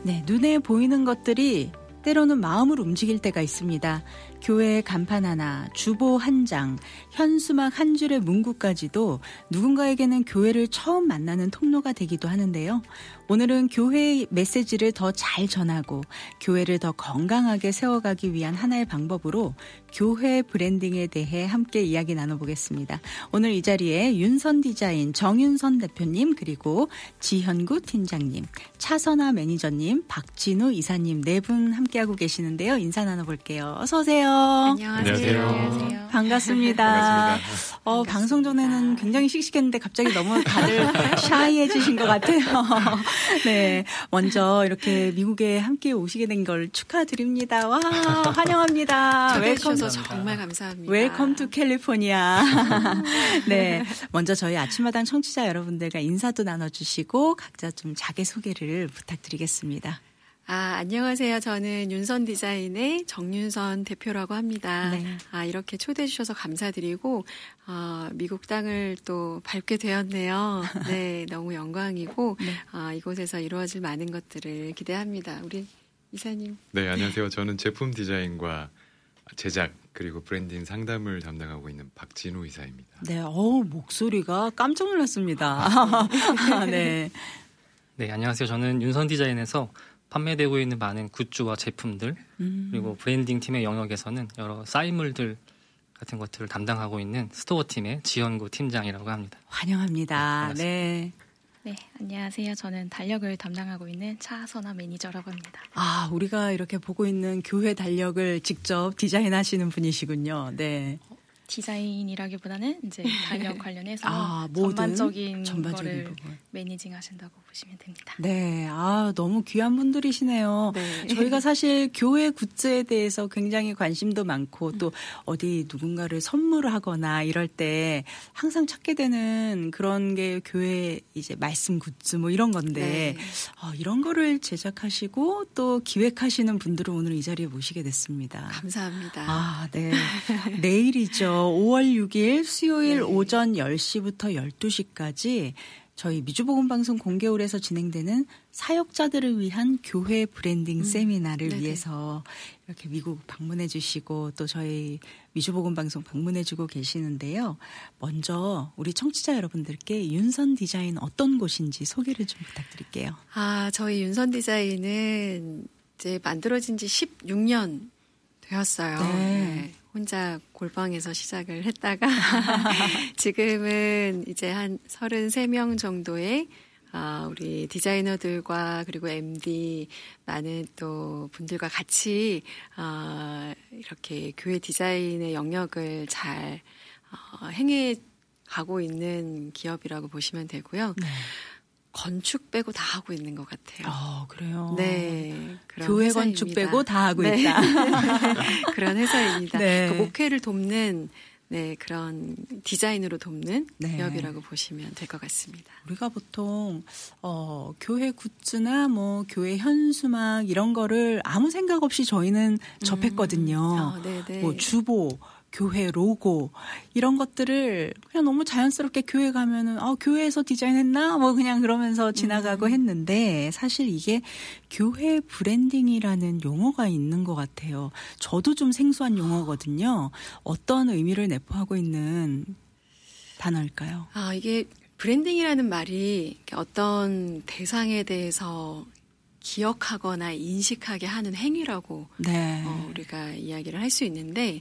네, 눈에 보이는 것들이 때로는 마음을 움직일 때가 있습니다. 교회 간판 하나, 주보 한 장, 현수막 한 줄의 문구까지도 누군가에게는 교회를 처음 만나는 통로가 되기도 하는데요. 오늘은 교회의 메시지를 더 잘 전하고 교회를 더 건강하게 세워가기 위한 하나의 방법으로 교회 브랜딩에 대해 함께 이야기 나눠보겠습니다. 오늘 이 자리에 윤선 디자인 정윤선 대표님, 그리고 지현구 팀장님, 차선아 매니저님, 박진우 이사님 네 분 함께하고 계시는데요. 인사 나눠볼게요. 어서 오세요. 안녕하세요. 반갑습니다. 반갑습니다. 방송 전에는 굉장히 씩씩했는데 갑자기 너무 다들 샤이해지신 것 같아요. 네, 먼저 이렇게 미국에 함께 오시게 된 걸 축하드립니다. 와, 환영합니다. 웰컴 정말 감사합니다. 웰컴 투 캘리포니아. 네, 먼저 저희 아침마당 청취자 여러분들과 인사도 나눠주시고 각자 좀 자기소개를 부탁드리겠습니다. 안녕하세요. 저는 윤선 디자인의 정윤선 대표라고 합니다. 네. 이렇게 초대해 주셔서 감사드리고 미국 땅을 또 밟게 되었네요. 네, 너무 영광이고 네. 이곳에서 이루어질 많은 것들을 기대합니다. 우리 이사님. 네, 안녕하세요. 저는 제품 디자인과 제작 그리고 브랜딩 상담을 담당하고 있는 박진우 이사입니다. 네, 목소리가 깜짝 놀랐습니다. 네. 네, 안녕하세요. 저는 윤선 디자인에서 판매되고 있는 많은 굿즈와 제품들 그리고 브랜딩 팀의 영역에서는 여러 쌓인물들 같은 것들을 담당하고 있는 스토어 팀의 지현구 팀장이라고 합니다. 환영합니다. 네. 네, 안녕하세요. 저는 달력을 담당하고 있는 차선아 매니저라고 합니다. 우리가 이렇게 보고 있는 교회 달력을 직접 디자인하시는 분이시군요. 네. 디자인이라기보다는 이제 달력 관련해서 전반적인 거를 부분. 매니징 하신다고 보시면 됩니다. 네, 너무 귀한 분들이시네요. 네. 저희가 사실 교회 굿즈에 대해서 굉장히 관심도 많고 또 어디 누군가를 선물을 하거나 이럴 때 항상 찾게 되는 그런 게 교회 이제 말씀 굿즈 뭐 이런 건데 네. 이런 거를 제작하시고 또 기획하시는 분들을 오늘 이 자리에 모시게 됐습니다. 감사합니다. 네. 내일이죠. 5월 6일 수요일 네. 오전 10시부터 12시까지 저희 미주복음방송 공개홀에서 진행되는 사역자들을 위한 교회 브랜딩 세미나를 네네. 위해서 이렇게 미국 방문해 주시고 또 저희 미주복음방송 방문해 주고 계시는데요. 먼저 우리 청취자 여러분들께 윤선 디자인 어떤 곳인지 소개를 좀 부탁드릴게요. 저희 윤선 디자인은 이제 만들어진 지 16년 되었어요. 네. 혼자 골방에서 시작을 했다가 지금은 이제 한 33명 정도의 우리 디자이너들과 그리고 MD 많은 또 분들과 같이 이렇게 교회 디자인의 영역을 잘 행해 가고 있는 기업이라고 보시면 되고요. 네. 건축 빼고 다 하고 있는 것 같아요. 그래요? 네. 그런 교회 회사입니다. 건축 빼고 다 하고 네. 있다. 그런 회사입니다. 네. 그 목회를 돕는 그런 디자인으로 돕는 네. 기업이라고 보시면 될 것 같습니다. 우리가 보통 교회 굿즈나 뭐 교회 현수막 이런 거를 아무 생각 없이 저희는 접했거든요. 네네. 뭐 주보, 교회 로고 이런 것들을 그냥 너무 자연스럽게 교회 가면은 교회에서 디자인했나 뭐 그냥 그러면서 지나가고 했는데 사실 이게 교회 브랜딩이라는 용어가 있는 것 같아요. 저도 좀 생소한 용어거든요. 어떤 의미를 내포하고 있는 단어일까요? 이게 브랜딩이라는 말이 어떤 대상에 대해서 기억하거나 인식하게 하는 행위라고 네. 우리가 이야기를 할 수 있는데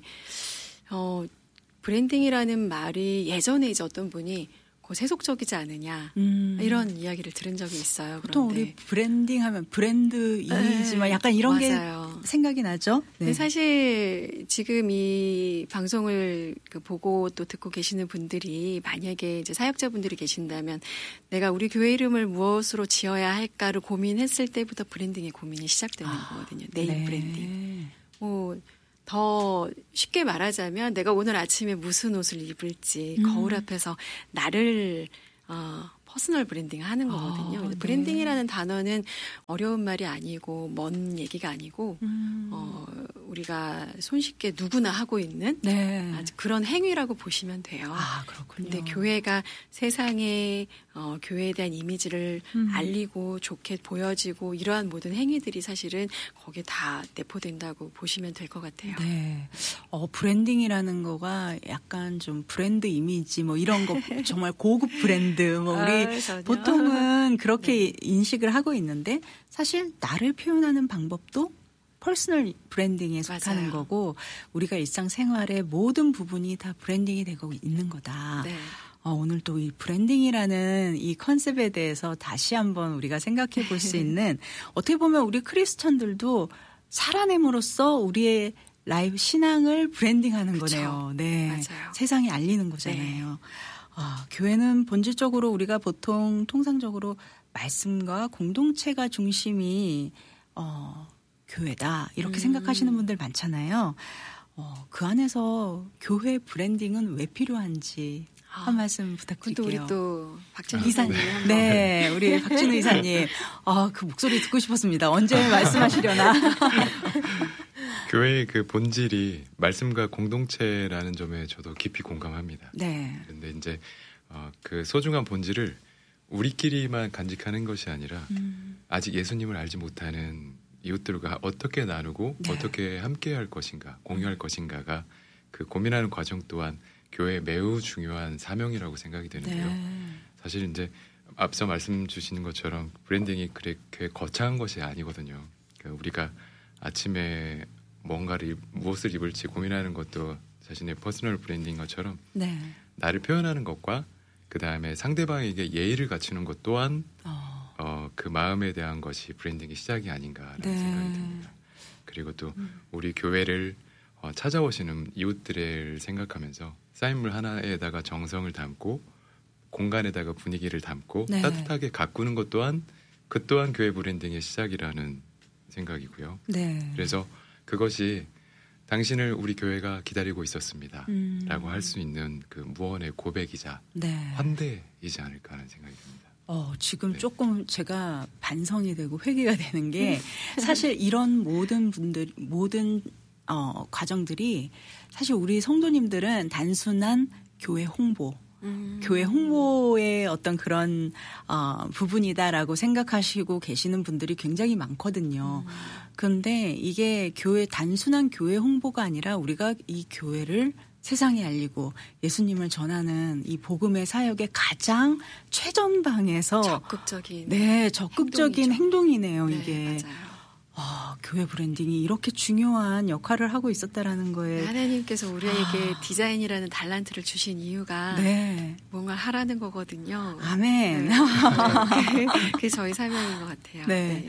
브랜딩이라는 말이 예전에 이제 어떤 분이 세속적이지 않으냐 이런 이야기를 들은 적이 있어요. 보통 그런데 우리 브랜딩 하면 브랜드 이미지만 약간 이런 맞아요. 게 생각이 나죠? 네. 근데 사실 지금 이 방송을 보고 또 듣고 계시는 분들이 만약에 이제 사역자분들이 계신다면 내가 우리 교회 이름을 무엇으로 지어야 할까를 고민했을 때부터 브랜딩의 고민이 시작되는 거거든요. 네임 네. 브랜딩. 더 쉽게 말하자면 내가 오늘 아침에 무슨 옷을 입을지 거울 앞에서 나를 퍼스널 브랜딩 하는 거거든요. 네. 브랜딩이라는 단어는 어려운 말이 아니고 먼 얘기가 아니고 우리가 손쉽게 누구나 하고 있는 네. 아주 그런 행위라고 보시면 돼요. 그렇군요. 근데 교회가 세상에 교회에 대한 이미지를 알리고 좋게 보여지고 이러한 모든 행위들이 사실은 거기에 다 내포된다고 보시면 될 것 같아요. 네. 브랜딩이라는 거가 약간 좀 브랜드 이미지 뭐 이런 거 정말 고급 브랜드 뭐 우리 전혀. 보통은 그렇게 네. 인식을 하고 있는데 사실 나를 표현하는 방법도 퍼스널 브랜딩에 속하는 맞아요. 거고 우리가 일상생활의 모든 부분이 다 브랜딩이 되고 있는 거다. 네. 오늘 또 이 브랜딩이라는 이 컨셉에 대해서 다시 한번 우리가 생각해 볼 수 있는 어떻게 보면 우리 크리스천들도 살아냄으로써 우리의 라이브 신앙을 브랜딩하는 그쵸. 거네요. 네, 맞아요. 세상에 알리는 거잖아요. 교회는 본질적으로 우리가 보통 통상적으로 말씀과 공동체가 중심이 교회다 이렇게 생각하시는 분들 많잖아요. 그 안에서 교회 브랜딩은 왜 필요한지 한 말씀 부탁드릴게요. 우리 또 박진우 이사님 한번. 네, 우리 박진우 이사님. 그 목소리 듣고 싶었습니다. 언제 말씀하시려나. 교회의 그 본질이 말씀과 공동체라는 점에 저도 깊이 공감합니다. 네. 그런데 이제 그 소중한 본질을 우리끼리만 간직하는 것이 아니라 아직 예수님을 알지 못하는 이웃들과 어떻게 나누고 네. 어떻게 함께할 것인가, 공유할 것인가가 그 고민하는 과정 또한 교회의 매우 중요한 사명이라고 생각이 되는데요. 네. 사실 이제 앞서 말씀 주시는 것처럼 브랜딩이 그렇게 거창한 것이 아니거든요. 그러니까 우리가 아침에 무엇을 입을지 고민하는 것도 자신의 퍼스널 브랜딩인 것처럼 네. 나를 표현하는 것과 그 다음에 상대방에게 예의를 갖추는 것 또한 그 마음에 대한 것이 브랜딩의 시작이 아닌가라는 네. 생각이 듭니다. 그리고 또 우리 교회를 찾아오시는 이웃들을 생각하면서 사인물 하나에다가 정성을 담고 공간에다가 분위기를 담고 네. 따뜻하게 가꾸는 것 또한 그 또한 교회 브랜딩의 시작이라는 생각이고요. 네. 그래서 그것이 당신을 우리 교회가 기다리고 있었습니다. 라고 할 수 있는 그 무언의 고백이자 네. 환대이지 않을까 하는 생각이 듭니다. 지금 네. 조금 제가 반성이 되고 회개가 되는 게 사실 이런 모든 과정들이 사실 우리 성도님들은 단순한 교회 교회 홍보의 어떤 그런 부분이다라고 생각하시고 계시는 분들이 굉장히 많거든요. 그런데 이게 단순한 교회 홍보가 아니라 우리가 이 교회를 세상에 알리고 예수님을 전하는 이 복음의 사역의 가장 최전방에서 적극적인 행동이네요. 네, 이게. 맞아요. 교회 브랜딩이 이렇게 중요한 역할을 하고 있었다라는 거에 하나님께서 우리에게 디자인이라는 달란트를 주신 이유가 네. 뭔가 하라는 거거든요. 아멘. 네. 그게 저희 사명인 것 같아요. 네. 네.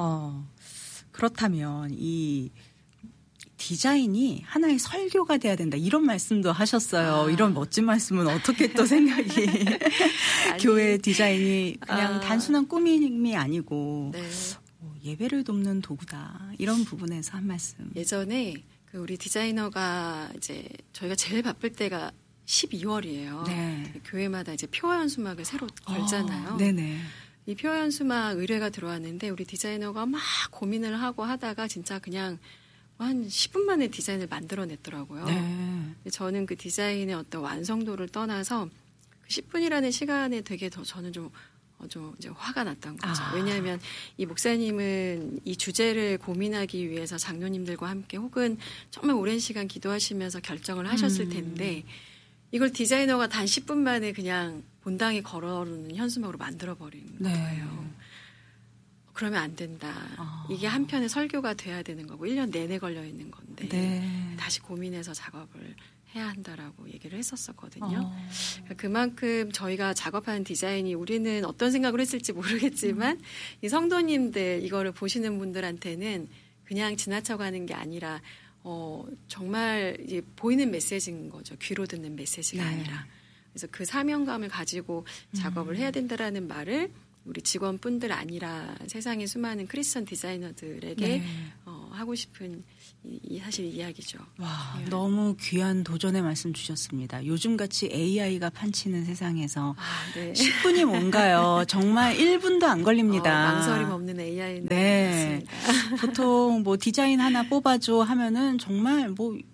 그렇다면 이 디자인이 하나의 설교가 돼야 된다. 이런 말씀도 하셨어요. 이런 멋진 말씀은 어떻게 또 생각이 교회 디자인이 그냥 단순한 꾸밈이 아니고 네. 예배를 돕는 도구다. 이런 부분에서 한 말씀. 예전에 우리 디자이너가 이제 저희가 제일 바쁠 때가 12월이에요. 네. 교회마다 이제 표현수막을 새로 걸잖아요. 네네. 이 표현수막 의뢰가 들어왔는데 우리 디자이너가 막 고민을 하고 하다가 진짜 그냥 한 10분 만에 디자인을 만들어냈더라고요. 네. 저는 그 디자인의 어떤 완성도를 떠나서 그 10분이라는 시간에 되게 저는 좀 이제 화가 났던 거죠. 왜냐하면 이 목사님은 이 주제를 고민하기 위해서 장로님들과 함께 혹은 정말 오랜 시간 기도하시면서 결정을 하셨을 텐데 이걸 디자이너가 단 10분 만에 그냥 본당에 걸어오는 현수막으로 만들어버리는 거예요. 그러면 안 된다. 이게 한편의 설교가 돼야 되는 거고 1년 내내 걸려 있는 건데 네. 다시 고민해서 작업을 해야 한다라고 얘기를 했었거든요. 그만큼 저희가 작업하는 디자인이 우리는 어떤 생각을 했을지 모르겠지만 이 성도님들 이거를 보시는 분들한테는 그냥 지나쳐가는 게 아니라 정말 이제 보이는 메시지인 거죠. 귀로 듣는 메시지가 아니라. 그래서 그 사명감을 가지고 작업을 해야 된다라는 말을 우리 직원뿐들 아니라 세상의 수많은 크리스천 디자이너들에게 하고 싶은 사실 이야기죠. 와, 너무 귀한 도전의 말씀 주셨습니다. 요즘같이 AI가 판치는 세상에서 10분이 뭔가요? 정말 1분도 안 걸립니다. 망설임 없는 AI는 네. 보통 디자인 하나 뽑아줘 하면은 정말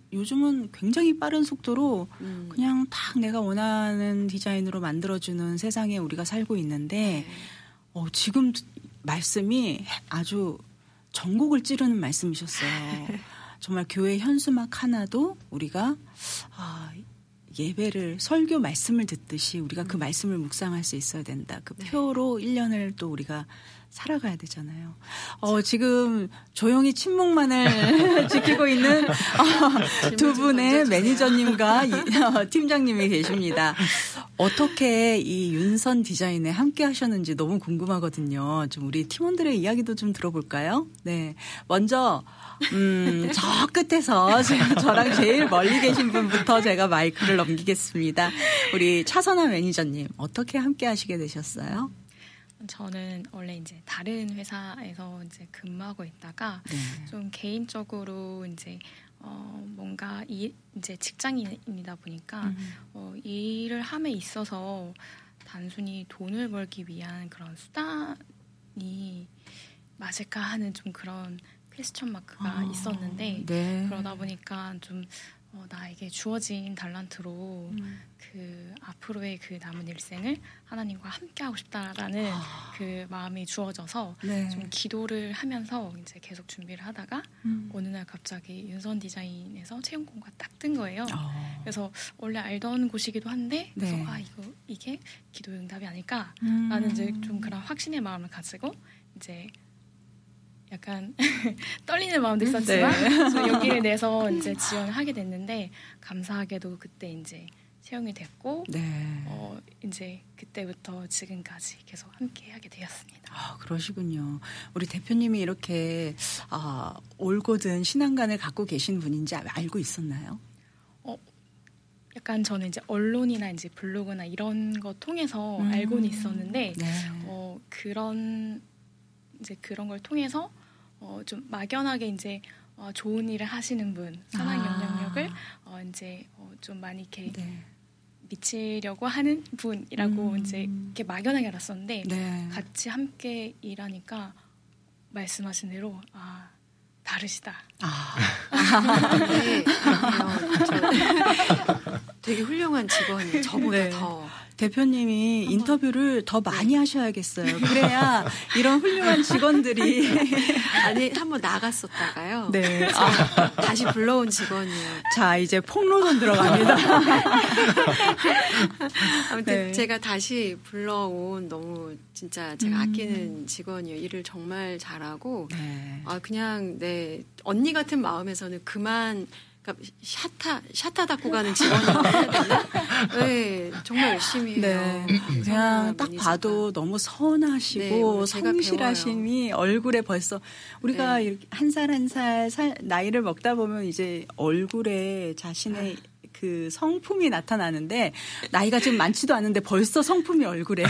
요즘은 굉장히 빠른 속도로 그냥 딱 내가 원하는 디자인으로 만들어주는 세상에 우리가 살고 있는데 지금 말씀이 아주 전곡을 찌르는 말씀이셨어요. 정말 교회 현수막 하나도 우리가 예배를 설교 말씀을 듣듯이 우리가 그 말씀을 묵상할 수 있어야 된다. 그 표로 1년을 또 우리가 살아가야 되잖아요. 지금 조용히 침묵만을 지키고 있는 두 분의 매니저님과 팀장님이 계십니다. 어떻게 이 윤선 디자인에 함께 하셨는지 너무 궁금하거든요. 좀 우리 팀원들의 이야기도 좀 들어볼까요? 네. 먼저, 저 끝에서 저랑 제일 멀리 계신 분부터 제가 마이크를 넘기겠습니다. 우리 차선아 매니저님, 어떻게 함께 하시게 되셨어요? 저는 원래 이제 다른 회사에서 이제 근무하고 있다가 좀 개인적으로 이제 뭔가 이제 직장인이다 보니까 일을 함에 있어서 단순히 돈을 벌기 위한 그런 수단이 맞을까 하는 좀 그런 퀘스천 마크가 있었는데 그러다 보니까 좀 나에게 주어진 달란트로 그 앞으로의 그 남은 일생을 하나님과 함께 하고 싶다라는 그 마음이 주어져서 좀 기도를 하면서 이제 계속 준비를 하다가 어느 날 갑자기 윤선 디자인에서 채용 공고가 딱 뜬 거예요. 그래서 원래 알던 곳이기도 한데 그래서 이게 기도 응답이 아닐까라는 이제 좀 그런 확신의 마음을 가지고 이제 약간 떨리는 마음도 있었지만 용기를 내서 이제 지원을 하게 됐는데 감사하게도 그때 이제 채용이 됐고 이제 그때부터 지금까지 계속 함께 하게 되었습니다. 그러시군요. 우리 대표님이 이렇게 올곧은 신앙관을 갖고 계신 분인지 알고 있었나요? 약간 저는 이제 언론이나 이제 블로그나 이런 거 통해서 알고는 있었는데 그런 걸 통해서 좀 막연하게 이제 좋은 일을 하시는 분, 선한 영향력을 이제 좀 많이 이렇게 미치려고 하는 분이라고 이제 이렇게 막연하게 알았었는데 같이 함께 일하니까 말씀하신 대로 다르시다. 네, 되게 훌륭한 직원이에요. 저보다 더. 대표님이 인터뷰를 더 많이 하셔야겠어요. 그래야 이런 훌륭한 직원들이 아니 한번 나갔었다가요. 다시 불러온 직원이에요. 자, 이제 폭로전 들어갑니다. 아무튼 제가 다시 불러온 너무 진짜 제가 아끼는 직원이에요. 일을 정말 잘하고 그냥 언니 같은 마음에서는 그만 샤타 닦고 가는 직원이라고 해야 되나? 네, 정말 열심히 해요. 그냥 딱 봐도 너무 선하시고 성실하심이 얼굴에 벌써 우리가 이렇게 한 살 한 살 나이를 먹다 보면 이제 얼굴에 자신의 그 성품이 나타나는데 나이가 지금 많지도 않은데 벌써 성품이 얼굴에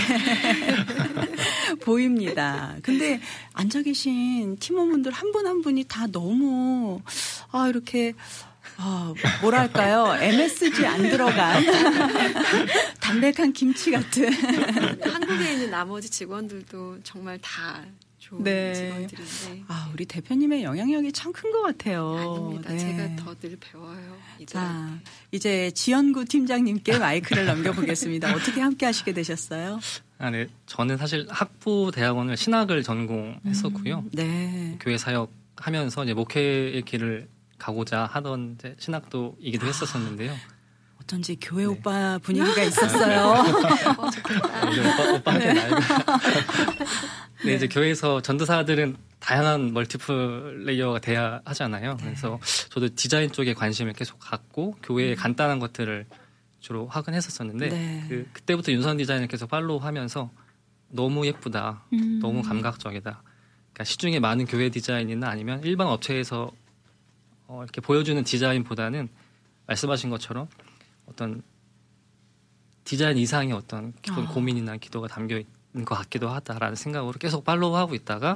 보입니다. 근데 앉아 계신 팀원분들 한 분 한 분이 다 너무 이렇게 뭐랄까요? MSG 안 들어간 담백한 김치 같은. 한국에 있는 나머지 직원들도 정말 다 좋은 직원들인데. 우리 대표님의 영향력이 참 큰 것 같아요. 아닙니다. 제가 더 늘 배워요. 자, 이제 지연구 팀장님께 마이크를 넘겨보겠습니다. 어떻게 함께 하시게 되셨어요? 저는 사실 학부 대학원을 신학을 전공했었고요. 교회 사역하면서 이제 목회의 길을 가고자 하던 이제 신학도이기도 했었었는데요. 어쩐지 교회 오빠 분위기가 있었어요. 오빠한테 나이가. 이제 교회에서 전도사들은 다양한 멀티플 레이어가 돼야 하잖아요. 그래서 저도 디자인 쪽에 관심을 계속 갖고 교회의 간단한 것들을 주로 하긴 했었었는데 그때부터 윤선 디자인을 계속 팔로우하면서 너무 예쁘다, 너무 감각적이다. 그러니까 시중에 많은 교회 디자인이나 아니면 일반 업체에서 이렇게 보여주는 디자인보다는 말씀하신 것처럼 어떤 디자인 이상의 어떤 기본 고민이나 기도가 담겨 있는 것 같기도 하다라는 생각으로 계속 팔로우하고 있다가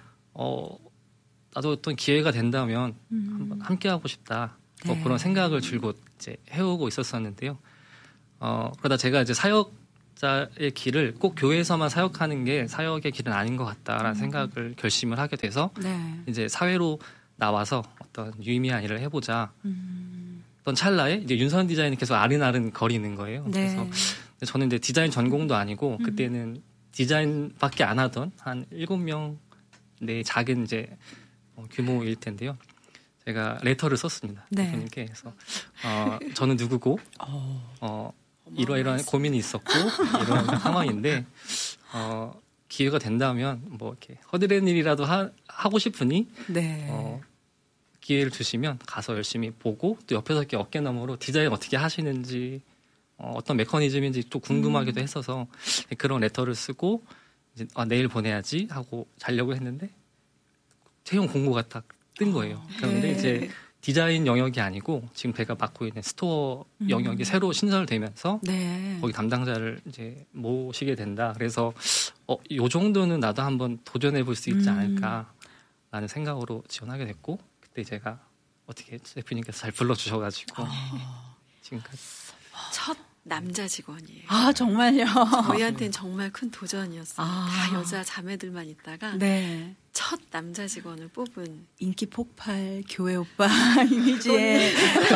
나도 어떤 기회가 된다면 한번 함께 하고 싶다 그런 생각을 줄곧 이제 해오고 있었었는데요. 그러다 제가 이제 사역자의 길을 꼭 교회에서만 사역하는 게 사역의 길은 아닌 것 같다라는 생각을 결심을 하게 돼서 이제 사회로 나와서 어떤 유의미한 일을 해보자 어떤 찰나에 이제 윤선 디자인이 계속 아른아른 거리는 거예요. 네. 그래서 저는 이제 디자인 전공도 아니고 그때는 디자인밖에 안 하던 한 7명 내 작은 이제 규모일 텐데요. 제가 레터를 썼습니다. 네. 대표님께. 그래서 저는 누구고 이러이러한 고민이 있었고 이런 상황인데 기회가 된다면 뭐 이렇게 허드렛 일이라도 하고 싶으니 네. 기회를 주시면 가서 열심히 보고 또 옆에서 이렇게 어깨너머로 디자인 어떻게 하시는지 어떤 메커니즘인지 또 궁금하기도 했어서 그런 레터를 쓰고 이제 내일 보내야지 하고 자려고 했는데 채용 공고가 딱 뜬 거예요. 그런데 네. 이제 디자인 영역이 아니고 지금 제가 맡고 있는 스토어 영역이 새로 신설되면서 네. 거기 담당자를 이제 모시게 된다. 그래서 요 정도는 나도 한번 도전해 볼 수 있지 않을까라는 생각으로 지원하게 됐고 그때 제가 어떻게 대표님께서 잘 불러주셔가지고 지금까지 첫 남자 직원이에요. 아, 정말요? 저희한테는 정말 큰 도전이었어요. 다 여자 자매들만 있다가 네. 첫 남자 직원을 뽑은 인기 폭발 교회 오빠 이미지에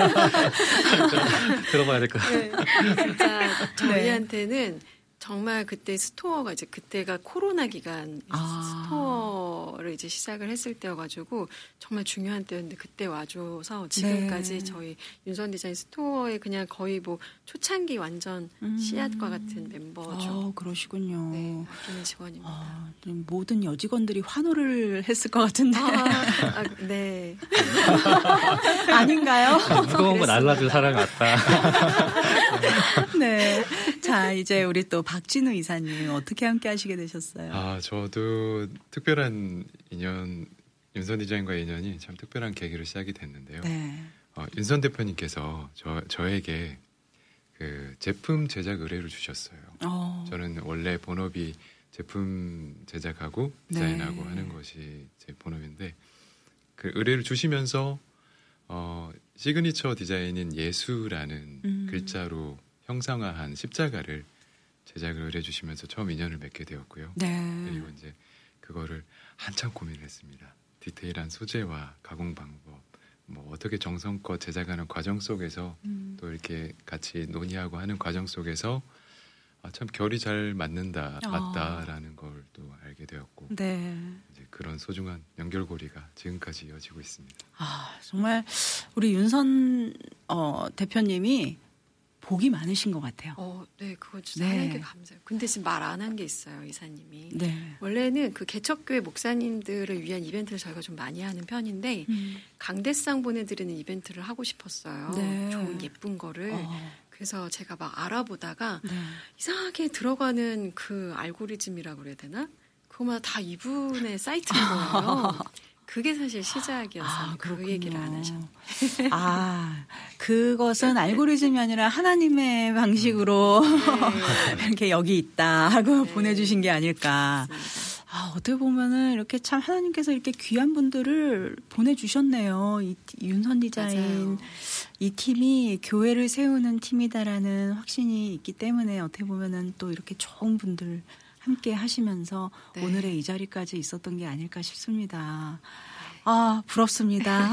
들어봐야 될 것 같아요. 네. 진짜 저희한테는 정말 그때 스토어가 이제 그때가 코로나 기간 스토어를 이제 시작을 했을 때여가지고 정말 중요한 때였는데 그때 와줘서 지금까지 네. 저희 윤선 디자인 스토어에 그냥 거의 뭐 초창기 완전 씨앗과 같은 멤버죠. 그러시군요. 네, 아끼는 직원입니다. 모든 여직원들이 환호를 했을 것 같은데. 네. 아닌가요? 무거운 거 날라줄 사람이 왔다. 네. 자, 이제 우리 또 박진우 이사님 어떻게 함께 하시게 되셨어요? 저도 특별한 인연, 윤선 디자인과의 인연이 참 특별한 계기로 시작이 됐는데요. 네. 윤선 대표님께서 저에게 그 제품 제작 의뢰를 주셨어요. 저는 원래 본업이 제품 제작하고 디자인하고 네. 하는 것이 제 본업인데 그 의뢰를 주시면서 시그니처 디자인인 예수라는 글자로 형상화한 십자가를 제작을 의뢰해 주시면서 처음 인연을 맺게 되었고요. 네. 그리고 이제 그거를 한참 고민을 했습니다. 디테일한 소재와 가공 방법, 뭐 어떻게 정성껏 제작하는 과정 속에서 또 이렇게 같이 논의하고 하는 과정 속에서 참 결이 잘 맞다라는 걸 또 알게 되었고 네. 이제 그런 소중한 연결고리가 지금까지 이어지고 있습니다. 정말 우리 윤선 대표님이 복이 많으신 것 같아요. 네, 그거 진짜 하나님께 감사해요. 근데 지금 말 안 한 게 있어요, 이사님이. 네. 원래는 그 개척교회 목사님들을 위한 이벤트를 저희가 좀 많이 하는 편인데 강대상 보내드리는 이벤트를 하고 싶었어요. 네. 좋은 예쁜 거를. 그래서 제가 막 알아보다가 네. 이상하게 들어가는 그 알고리즘이라고 그래야 되나? 그거마다 다 이분의 사이트인 거예요. 그게 사실 시작이어서 그 얘기를 안 하셨네요. 그것은 알고리즘이 아니라 하나님의 방식으로 이렇게 여기 있다 하고 보내주신 게 아닐까. 어떻게 보면은 이렇게 참 하나님께서 이렇게 귀한 분들을 보내주셨네요. 이 윤선 디자인. 맞아요. 이 팀이 교회를 세우는 팀이다라는 확신이 있기 때문에 어떻게 보면은 또 이렇게 좋은 분들 함께 하시면서 네. 오늘의 이 자리까지 있었던 게 아닐까 싶습니다. 부럽습니다.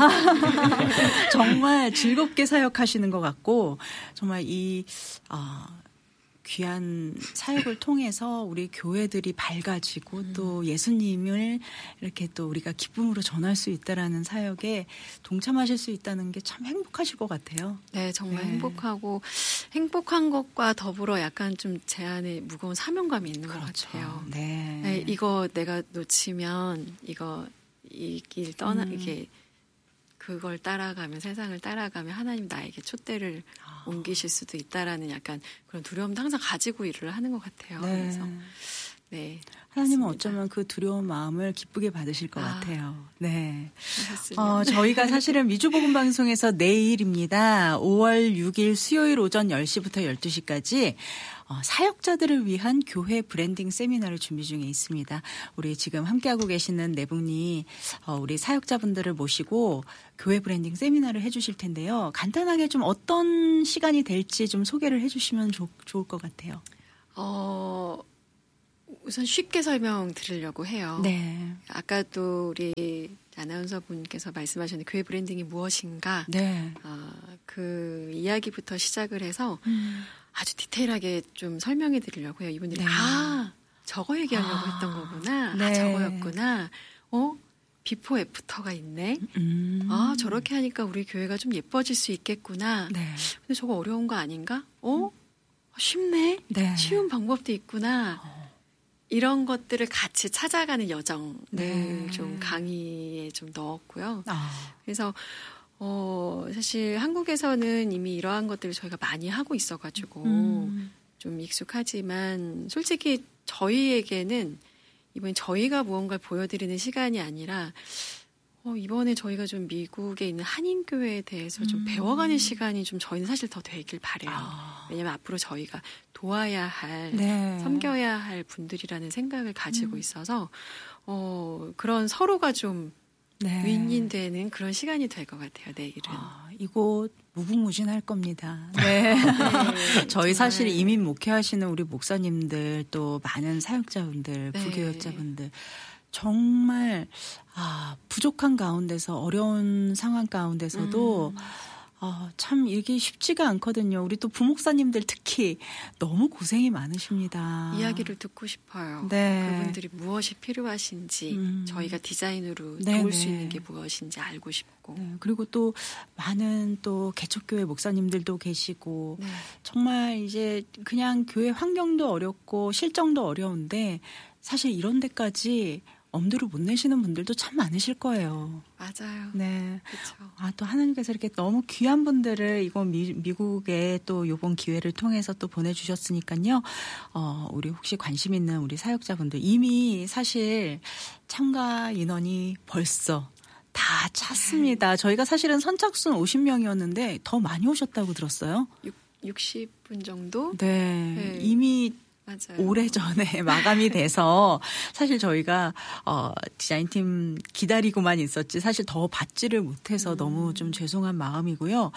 정말 즐겁게 사역하시는 것 같고 정말 이 귀한 사역을 통해서 우리 교회들이 밝아지고 또 예수님을 이렇게 또 우리가 기쁨으로 전할 수 있다라는 사역에 동참하실 수 있다는 게 참 행복하실 것 같아요. 네, 정말 네. 행복하고 행복한 것과 더불어 약간 좀 제 안에 무거운 사명감이 있는 것 같아요. 네. 네, 이거 내가 놓치면 이 길 이게 그걸 따라가면 세상을 따라가면 하나님 나에게 촛대를 옮기실 수도 있다라는 약간 그런 두려움도 항상 가지고 일을 하는 것 같아요. 네. 그래서 네. 하나님은 맞습니다. 어쩌면 그 두려운 마음을 기쁘게 받으실 것 같아요. 네. 하셨으면. 저희가 사실은 미주복음 방송에서 내일입니다. 5월 6일 수요일 오전 10시부터 12시까지 사역자들을 위한 교회 브랜딩 세미나를 준비 중에 있습니다. 우리 지금 함께하고 계시는 네 분이 우리 사역자분들을 모시고 교회 브랜딩 세미나를 해주실 텐데요. 간단하게 좀 어떤 시간이 될지 좀 소개를 해주시면 좋을 것 같아요. 우선 쉽게 설명드리려고 해요. 네. 아까도 우리 아나운서 분께서 말씀하셨는데 교회 브랜딩이 무엇인가? 네. 그 이야기부터 시작을 해서 아주 디테일하게 좀 설명해 드리려고 해요. 이분들이 저거 얘기하려고 했던 거구나. 네. 저거였구나. 비포 애프터가 있네. 저렇게 하니까 우리 교회가 좀 예뻐질 수 있겠구나. 네. 근데 저거 어려운 거 아닌가? 쉽네. 네. 쉬운 방법도 있구나. 이런 것들을 같이 찾아가는 여정을 좀 강의에 좀 넣었고요. 그래서 사실 한국에서는 이미 이러한 것들을 저희가 많이 하고 있어가지고 좀 익숙하지만 솔직히 저희에게는 이번에 저희가 무언가를 보여드리는 시간이 아니라 이번에 저희가 좀 미국에 있는 한인교회에 대해서 좀 배워가는 시간이 좀 저희는 사실 더 되길 바래요. 왜냐하면 앞으로 저희가 도와야 할, 섬겨야 할 분들이라는 생각을 가지고 있어서 그런 서로가 좀 윈윈되는 그런 시간이 될 것 같아요. 내일은. 이곳 무궁무진할 겁니다. 네. 저희 사실 이민 목회하시는 우리 목사님들 또 많은 사역자분들, 부교역자분들 정말 부족한 가운데서 어려운 상황 가운데서도 참 이게 쉽지가 않거든요. 우리 또 부목사님들 특히 너무 고생이 많으십니다. 이야기를 듣고 싶어요. 그분들이 무엇이 필요하신지 저희가 디자인으로 도울 수 있는 게 무엇인지 알고 싶고. 그리고 또 많은 또 개척교회 목사님들도 계시고 정말 이제 그냥 교회 환경도 어렵고 실정도 어려운데 사실 이런 데까지 엄두를 못 내시는 분들도 참 많으실 거예요. 맞아요. 네. 그렇죠. 또 하나님께서 이렇게 너무 귀한 분들을 이번 미국에 또 이번 기회를 통해서 또 보내주셨으니까요. 우리 혹시 관심 있는 우리 사역자분들 이미 사실 참가 인원이 벌써 다 찼습니다. 저희가 사실은 선착순 50명이었는데 더 많이 오셨다고 들었어요. 60분 정도? 네. 이미 맞아요. 오래전에 마감이 돼서 사실 저희가 디자인팀 기다리고만 있었지 사실 더 받지를 못해서 너무 좀 죄송한 마음이고요.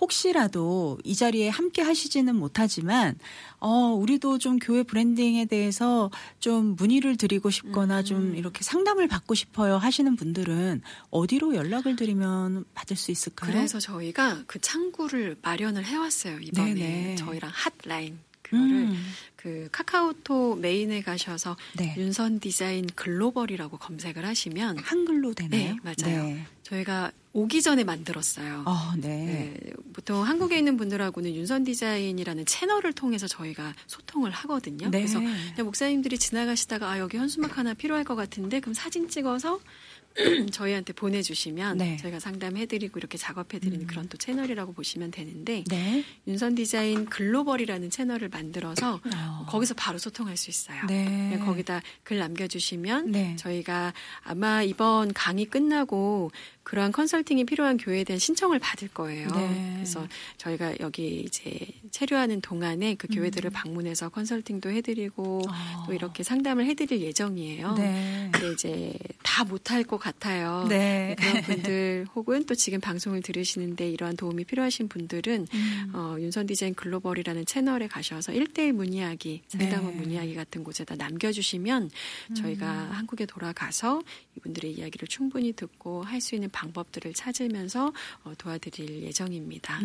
혹시라도 이 자리에 함께 하시지는 못하지만 우리도 좀 교회 브랜딩에 대해서 좀 문의를 드리고 싶거나 좀 이렇게 상담을 받고 싶어요 하시는 분들은 어디로 연락을 드리면 받을 수 있을까요? 그래서 저희가 그 창구를 마련을 해왔어요. 이번에 저희랑 핫라인. 그거를 그 카카오톡 메인에 가셔서 윤선 디자인 글로벌이라고 검색을 하시면 한글로 되나요? 네, 맞아요. 저희가 오기 전에 만들었어요. 네. 보통 한국에 있는 분들하고는 윤선 디자인이라는 채널을 통해서 저희가 소통을 하거든요. 그래서 그냥 목사님들이 지나가시다가 여기 현수막 하나 필요할 것 같은데 그럼 사진 찍어서 저희한테 보내주시면 저희가 상담해드리고 이렇게 작업해드리는 그런 또 채널이라고 보시면 되는데 윤선 디자인 글로벌이라는 채널을 만들어서 거기서 바로 소통할 수 있어요. 그냥 거기다 글 남겨주시면 저희가 아마 이번 강의 끝나고 그러한 컨설팅이 필요한 교회에 대한 신청을 받을 거예요. 그래서 저희가 여기 이제 체류하는 동안에 그 교회들을 방문해서 컨설팅도 해드리고 또 이렇게 상담을 해드릴 예정이에요. 근데 이제 다 못할 것 같아요. 그런 분들 혹은 또 지금 방송을 들으시는데 이러한 도움이 필요하신 분들은 윤선 디자인 글로벌이라는 채널에 가셔서 1:1 문의하기, 상담원 문의하기 같은 곳에다 남겨주시면 저희가 한국에 돌아가서 이분들의 이야기를 충분히 듣고 할 수 있는 방법들을 찾으면서 도와드릴 예정입니다.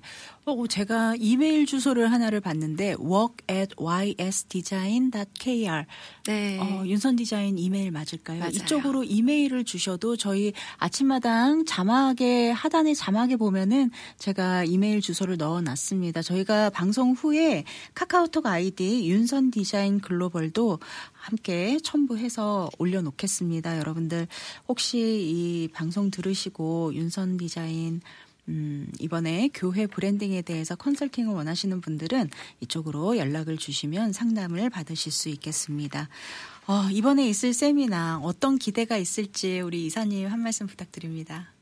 제가 이메일 주소를 하나를 봤는데 work@ysdesign.kr 윤선 디자인 이메일 맞을까요? 맞아요. 이쪽으로 이메일을 주셔도 저희 아침마당 하단의 자막에 보면은 제가 이메일 주소를 넣어놨습니다. 저희가 방송 후에 카카오톡 아이디 윤선 디자인 글로벌도 함께 첨부해서 올려놓겠습니다. 여러분들 혹시 이 방송 들으시고 윤선 디자인 이번에 교회 브랜딩에 대해서 컨설팅을 원하시는 분들은 이쪽으로 연락을 주시면 상담을 받으실 수 있겠습니다. 이번에 있을 세미나 어떤 기대가 있을지 우리 이사님 한 말씀 부탁드립니다.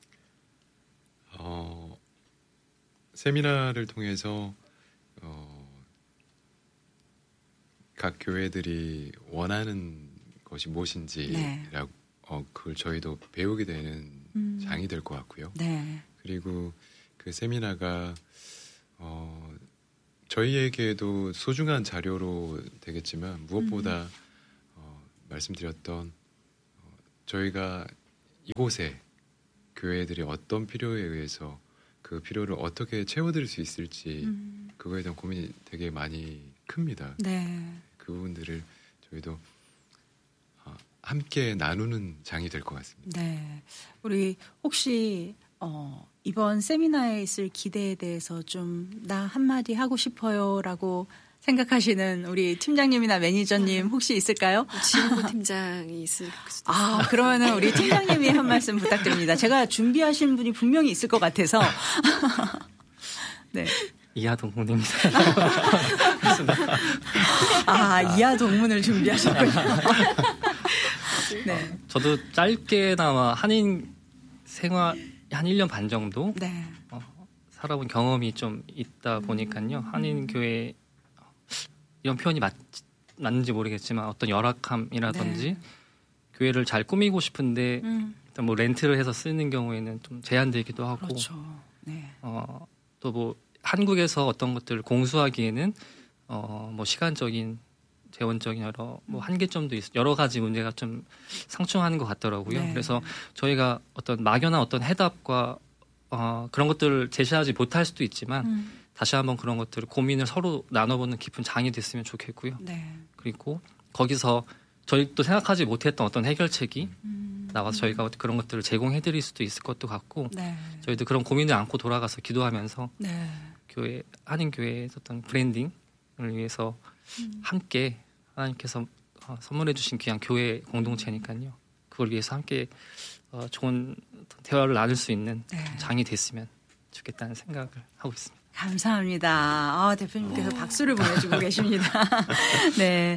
세미나를 통해서 각 교회들이 원하는 것이 무엇인지라고 그걸 저희도 배우게 되는 장이 될 것 같고요. 그리고 그 세미나가 저희에게도 소중한 자료로 되겠지만 무엇보다 말씀드렸던 저희가 이곳에 교회들이 어떤 필요에 의해서 그 필요를 어떻게 채워드릴 수 있을지 그거에 대한 고민이 되게 많이 큽니다. 네. 그 부분들을 저희도 함께 나누는 장이 될 것 같습니다. 네. 우리 혹시 이번 세미나에 있을 기대에 대해서 좀 나 한마디 하고 싶어요라고 생각하시는 우리 팀장님이나 매니저님 혹시 있을까요? 지훈구 팀장이 있을 수도 있어요. 그러면은 우리 팀장님이 한 말씀 부탁드립니다. 제가 준비하신 분이 분명히 있을 것 같아서. 네. 이하 동문입니다. 이하 동문을 준비하셨군요. 네. 저도 짧게나마 한인 생활 한 1년 반 정도 네. 살아본 경험이 좀 있다 보니까요. 한인 교회 이런 표현이 맞는지 모르겠지만 어떤 열악함이라든지 네. 교회를 잘 꾸미고 싶은데 일단 뭐 렌트를 해서 쓰는 경우에는 좀 제한되기도 하고 그렇죠. 네. 또 뭐 한국에서 어떤 것들을 공수하기에는 뭐 시간적인 재원적인 뭐 한계점도 여러 가지 문제가 좀 상충하는 것 같더라고요. 네. 그래서 저희가 어떤 막연한 어떤 해답과 그런 것들을 제시하지 못할 수도 있지만 다시 한번 그런 것들을 고민을 서로 나눠보는 깊은 장이 됐으면 좋겠고요. 네. 그리고 거기서 저희도 생각하지 못했던 어떤 해결책이 나와서 저희가 그런 것들을 제공해드릴 수도 있을 것도 같고 네. 저희도 그런 고민을 안고 돌아가서 기도하면서 네. 한인교회의 어떤 브랜딩을 위해서 함께 하나님께서 선물해 주신 귀한 교회 공동체니까요. 그걸 위해서 함께 좋은 대화를 나눌 수 있는 네. 장이 됐으면 좋겠다는 생각을 하고 있습니다. 감사합니다. 대표님께서 박수를 보내주고 계십니다. 네.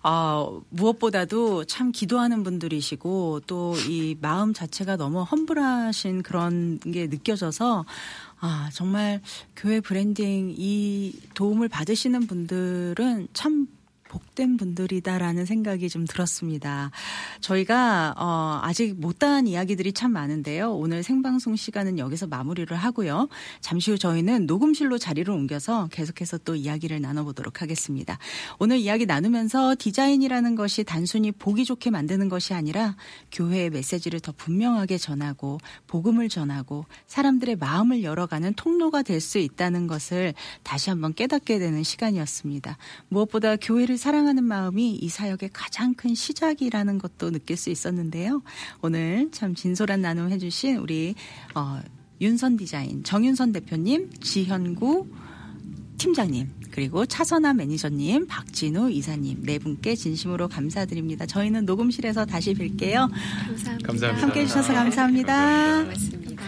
무엇보다도 참 기도하는 분들이시고 또 이 마음 자체가 너무 험불하신 그런 게 느껴져서 정말 교회 브랜딩 이 도움을 받으시는 분들은 참 복된 분들이다라는 생각이 좀 들었습니다. 저희가 아직 못다한 이야기들이 참 많은데요. 오늘 생방송 시간은 여기서 마무리를 하고요. 잠시 후 저희는 녹음실로 자리를 옮겨서 계속해서 또 이야기를 나눠보도록 하겠습니다. 오늘 이야기 나누면서 디자인이라는 것이 단순히 보기 좋게 만드는 것이 아니라 교회의 메시지를 더 분명하게 전하고 복음을 전하고 사람들의 마음을 열어가는 통로가 될 수 있다는 것을 다시 한번 깨닫게 되는 시간이었습니다. 무엇보다 교회를 사랑하는 마음이 이 사역의 가장 큰 시작이라는 것도 느낄 수 있었는데요. 오늘 참 진솔한 나눔 해주신 우리 윤선 디자인 정윤선 대표님, 지현구 팀장님, 그리고 차선아 매니저님, 박진우 이사님 네 분께 진심으로 감사드립니다. 저희는 녹음실에서 다시 뵐게요. 감사합니다. 함께해 주셔서 감사합니다. 고맙습니다.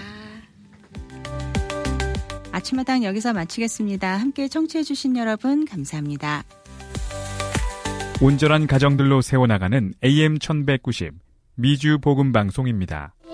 아침마당 여기서 마치겠습니다. 함께 청취해 주신 여러분 감사합니다. 온전한 가정들로 세워나가는 AM 1190 미주 복음 방송입니다.